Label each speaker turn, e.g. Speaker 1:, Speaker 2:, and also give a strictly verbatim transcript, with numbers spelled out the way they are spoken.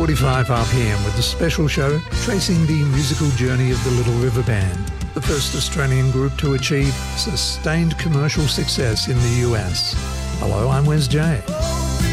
Speaker 1: forty-five R P M with a special show tracing the musical journey of the Little River Band, the first Australian group to achieve sustained commercial success in the U S. Hello, I'm Wes J.